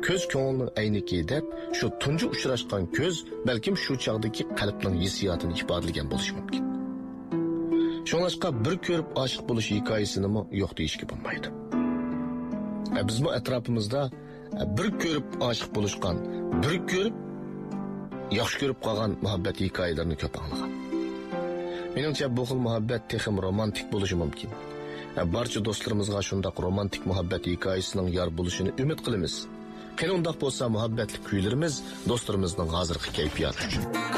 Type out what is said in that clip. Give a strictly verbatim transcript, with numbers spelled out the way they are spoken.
ko'z ko'ngilning ayniki deb shu tunji uchrashgan ko'z balkim shu chog'dagi qalbning hissiyotini ifodalagan bo'lishi mumkin. Shuningdek bir ko'rib oshiq bo'lish hikoyasini yo'q deyishga bo'lmaydi. Bizmo atrofimizda bir ko'rib oshiq bo'lishgan, bir ko'rib yaxshi ko'rib qolgan muhabbat hikoyalarini ko'p anglagan. Meningcha bu xil muhabbat texim romantik bo'lishi mumkin. Barcha do'stlarimizga shunday romantik muhabbat hikoyasining yor bo'lishini umid qilamiz. Qani undaq bo'lsa muhabbatli kuylarimiz do'stlarimizning hozirgi kayfiyati uchun.